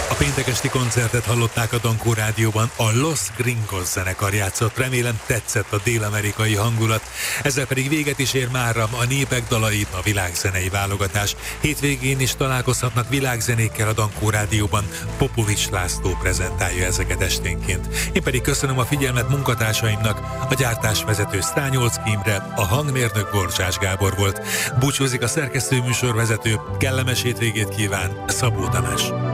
A péntek esti koncertet hallották a Dankó Rádióban, a Los Gringos zenekar játszott, remélem tetszett a dél-amerikai hangulat. Ezzel pedig véget is ér mára a Népek dalai, a világzenei válogatás. Hétvégén is találkozhatnak világzenékkel a Dankó Rádióban, Popovics László prezentálja ezeket esténként. Én pedig köszönöm a figyelmet munkatársaimnak, a gyártásvezető Sztányolczky Imre, a hangmérnök Borcsás Gábor volt. Búcsúzik a szerkesztő műsorvezető, kellemes hétvégét kíván Szabó Tamás.